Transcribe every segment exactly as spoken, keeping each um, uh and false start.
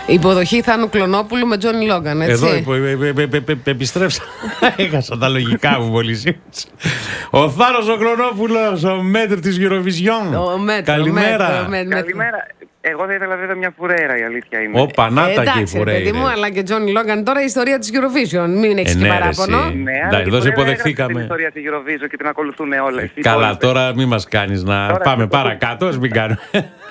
Η υποδοχή Θάνου Κλωνόπουλου με Τζόνι Λόγκαν, έτσι. Εδώ επιστρέψα. Έχασα τα λογικά μου πολύ σήμερα. Ο Θάνος ο Κλωνόπουλος, ο μέτρ της Eurovision. Καλημέρα. Καλημέρα. Εγώ θα ήθελα βέβαια μια φουρέρα, η αλήθεια είναι. Ω, πανάτα και η φουρέρα. Εντάξει, παιδί μου, αλλά και Τζόνι Λόγκαν τώρα η ιστορία της Eurovision. Μην έχεις και παράπονο. Ναι, αλλά εδώ σε υποδεχθήκαμε. την ιστορία της Eurovision και την ακολουθούν όλες. Καλά, τώρα μην μας κάνεις να πάμε παρακάτω, ας μην κάνουμε.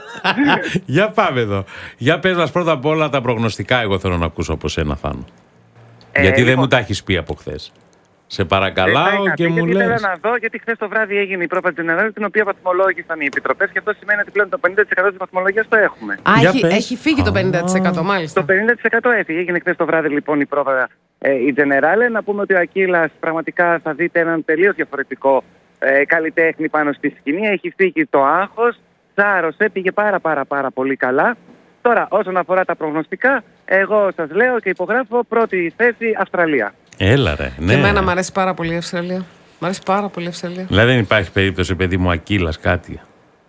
Για πάμε εδώ. Για πες μας πρώτα απ' όλα τα προγνωστικά, εγώ θέλω να ακούσω από σένα, Θάνο. Ε, γιατί λοιπόν, δεν μου τα έχεις πει από χθες. Σε παρακαλάω και πει, μου γιατί λες. Ήθελα να δω, γιατί χθες το βράδυ έγινε η πρόβα General, την οποία βαθμολόγησαν οι επιτροπές, και αυτό σημαίνει ότι πλέον το πενήντα τοις εκατό της βαθμολογίας το έχουμε. Α, έχει, έχει φύγει το πενήντα τοις εκατό, μάλιστα. Το πενήντα τοις εκατό έφυγε. Έγινε χθες το βράδυ λοιπόν η πρόβα ε, η General. Να πούμε ότι ο Ακύλας πραγματικά θα δείτε έναν τελείως διαφορετικό ε, καλλιτέχνη πάνω στη σκηνή. Έχει φύγει το άγχος, σάρωσε, πήγε πάρα πάρα πάρα πολύ καλά. Τώρα, όσον αφορά τα προγνωστικά, εγώ σας λέω και υπογράφω πρώτη θέση Αυστραλία. Έλα ρε, ναι. Και εμένα μου αρέσει πάρα πολύ η Αυστραλία. Μ' αρέσει πάρα πολύ η Αυστραλία. Δηλαδή δεν υπάρχει περίπτωση, παιδί μου, Ακύλας κάτι.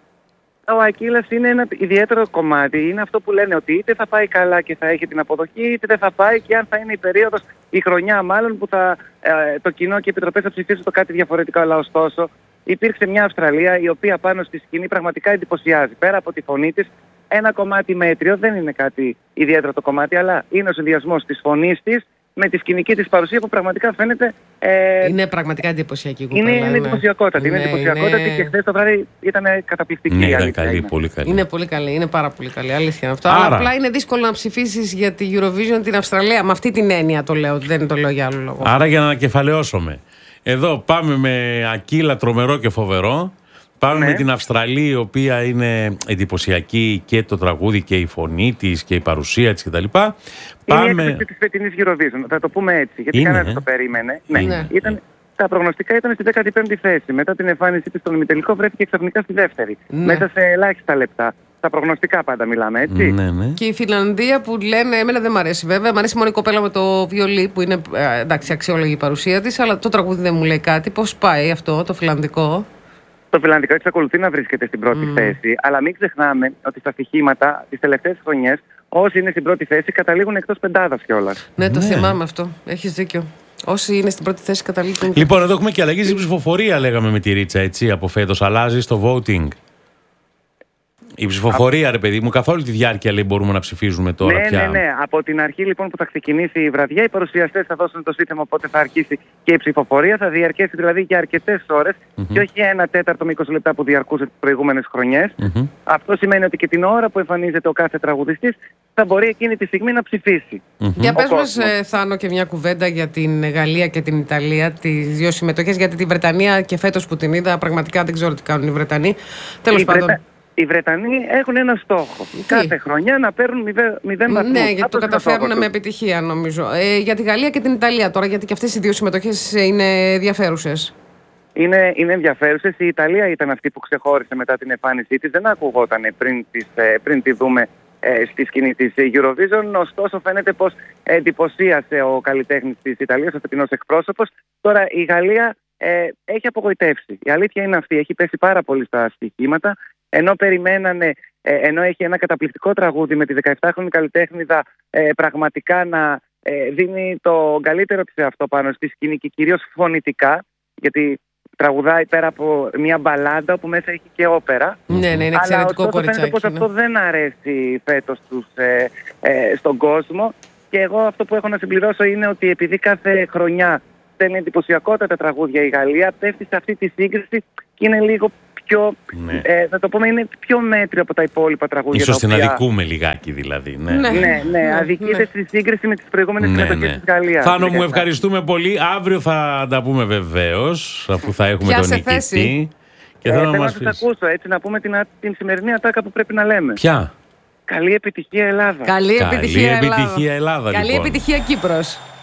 Ο Ακύλας είναι ένα ιδιαίτερο κομμάτι. Είναι αυτό που λένε ότι είτε θα πάει καλά και θα έχει την αποδοχή, είτε δεν θα πάει, και αν θα είναι η περίοδος, η χρονιά μάλλον, που θα, ε, το κοινό και οι επιτροπές θα ψηφίσουν το κάτι διαφορετικό. Αλλά ωστόσο, υπήρξε μια Αυστραλία η οποία πάνω στη σκηνή πραγματικά εντυπωσιάζει. Πέρα από τη φωνή της, ένα κομμάτι μέτριο, δεν είναι κάτι ιδιαίτερο το κομμάτι, αλλά είναι ο συνδυασμός της φωνής της με τη σκηνική της παρουσία που πραγματικά φαίνεται. Ε, είναι πραγματικά εντυπωσιακή κουπέλα. Είναι, είναι εντυπωσιακότατη. Είναι, είναι εντυπωσιακότατη είναι... και χθες το βράδυ ήταν καταπληκτική. Ναι, ήταν καλή, είναι. πολύ καλή. Είναι πολύ καλή, είναι πάρα πολύ καλή. Αλήθεια αυτό. Άρα... Αλλά απλά είναι δύσκολο να ψηφίσεις για τη Eurovision την Αυστραλία. Με αυτή την έννοια το λέω, δεν το λέω για άλλο λόγο. Άρα για να ανακεφαλαιώσουμε. Εδώ πάμε με Ακύλα τρομερό και φοβερό. Πάμε ναι. με την Αυστραλία, η οποία είναι εντυπωσιακή και το τραγούδι και η φωνή της και η παρουσία της κτλ. Πάμε... Είναι η έκπληξη της φετινής Eurovision, θα το πούμε έτσι, γιατί κανένας δεν το περίμενε. Ναι. Ναι. Ήταν... Τα προγνωστικά ήταν στη δέκατη πέμπτη θέση. Μετά την εμφάνισή της στον ημιτελικό βρέθηκε ξαφνικά στη δεύτερη. Ναι. Μέσα σε ελάχιστα λεπτά. Τα προγνωστικά πάντα μιλάμε, έτσι. Ναι, ναι. Και η Φιλανδία που λένε, εμένα δεν μ' αρέσει βέβαια. Μ' αρέσει μόνο η κοπέλα με το βιολί που είναι εντάξει, αξιόλογη η παρουσία της, αλλά το τραγούδι δεν μου λέει κάτι. Πώς πάει αυτό το φιλανδικό? Το φιλανδικό εξακολουθεί να βρίσκεται στην πρώτη mm. θέση, αλλά μην ξεχνάμε ότι στα στοιχήματα τις τελευταίες χρονιές όσοι είναι στην πρώτη θέση καταλήγουν εκτός πεντάδας κιόλας. Ναι, το ναι. θυμάμαι αυτό. Έχεις δίκιο. Όσοι είναι στην πρώτη θέση καταλήγουν. Λοιπόν, εδώ έχουμε και αλλαγή στην ψηφοφορία, λέγαμε με τη Ρίτσα, έτσι, από φέτος. Αλλάζει στο voting. Η ψηφοφορία, Α... ρε παιδί μου, καθ' όλη τη διάρκεια λέει μπορούμε να ψηφίζουμε τώρα ναι, πια. Ναι, ναι, από την αρχή λοιπόν που θα ξεκινήσει η βραδιά, οι παρουσιαστές θα δώσουν το σύστημα, οπότε θα αρχίσει και η ψηφοφορία. Θα διαρκέσει δηλαδή για αρκετές ώρες mm-hmm. και όχι ένα τέταρτο με είκοσι λεπτά που διαρκούσε τις προηγούμενες χρονιές. Mm-hmm. Αυτό σημαίνει ότι και την ώρα που εμφανίζεται ο κάθε τραγουδιστής θα μπορεί εκείνη τη στιγμή να ψηφίσει. Mm-hmm. Για πες μας, ε, Θάνο, και μια κουβέντα για την Γαλλία και την Ιταλία, τις δύο συμμετοχές, γιατί τη Βρετανία και φέτος που την είδα, πραγματικά δεν ξέρω τι κάνουν οι Βρετανοί. Τέλος πάντων. Βρετα... Οι Βρετανοί έχουν ένα στόχο. Τι? Κάθε χρονιά να παίρνουν μηδέν βαθμούς. Ναι, γιατί το καταφέρουν με επιτυχία νομίζω. Ε, για τη Γαλλία και την Ιταλία τώρα, γιατί και αυτές οι δύο συμμετοχές είναι ενδιαφέρουσες. Είναι, είναι ενδιαφέρουσες. Η Ιταλία ήταν αυτή που ξεχώρισε μετά την εμφάνισή της. Δεν ακουγόταν πριν, πριν τη δούμε ε, στη σκηνή της Eurovision. Ωστόσο φαίνεται πως εντυπωσίασε ο καλλιτέχνης της Ιταλίας, ο φετινός εκπρόσωπος. Τώρα η Γαλλία ε, έχει απογοητεύσει. Η αλήθεια είναι αυτή. Έχει πέσει πάρα πολύ στα στοιχήματα. Ενώ περιμένανε, ε, ενώ έχει ένα καταπληκτικό τραγούδι με τη δεκαεπτάχρονη καλλιτέχνηδα ε, πραγματικά να ε, δίνει το καλύτερο της εαυτό πάνω στη σκηνή και κυρίως φωνητικά, γιατί τραγουδάει πέρα από μια μπαλάντα που μέσα έχει και όπερα. Ναι, ναι, είναι εξαιρετικό κοριτσάκι. Αλλά φαίνεται πως αυτό δεν αρέσει φέτος τους, ε, ε, στον κόσμο, και εγώ αυτό που έχω να συμπληρώσω είναι ότι επειδή κάθε χρονιά στέλνει εντυπωσιακότατα τραγούδια η Γαλλία, πέφτει σε αυτή τη σύγκριση και είναι λίγο πιο, ναι. ε, θα το πούμε, είναι πιο μέτριο από τα υπόλοιπα τραγούδια. Ίσως την οποία... αδικούμε λιγάκι δηλαδή. Ναι, ναι, ναι, ναι αδικείται ναι. στη σύγκριση με τις προηγούμενες ναι, συμμετοχές ναι. της Γαλλίας. Θάνο, μου ευχαριστούμε πολύ. Αύριο θα τα πούμε βεβαίως, αφού θα έχουμε τον νικητή. Και ε, θέλω να σας πεις... ακούσω, έτσι, να πούμε την, την σημερινή ατάκα που πρέπει να λέμε. Ποια? Καλή επιτυχία Ελλάδα. Καλή επιτυχία, Καλή Ελλάδα. επιτυχία Ελλάδα. Καλή λοιπόν. επιτυχία Κύπρος.